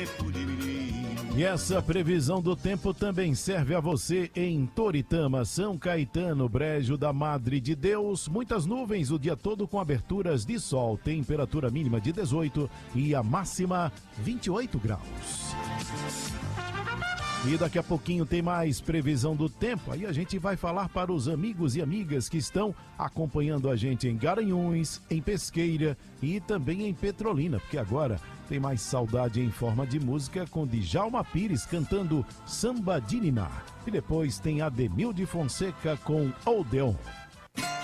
tempo de menino. E essa previsão do tempo também serve a você em Toritama, São Caetano, Brejo da Madre de Deus. Muitas nuvens o dia todo com aberturas de sol. Temperatura mínima de 18 e a máxima 28 graus. E daqui a pouquinho tem mais previsão do tempo. Aí a gente vai falar para os amigos e amigas que estão acompanhando a gente em Garanhuns, em Pesqueira e também em Petrolina, porque agora tem mais saudade em forma de música com Djalma Pires cantando Samba de Niná. E depois tem Ademilde Fonseca com Odeon.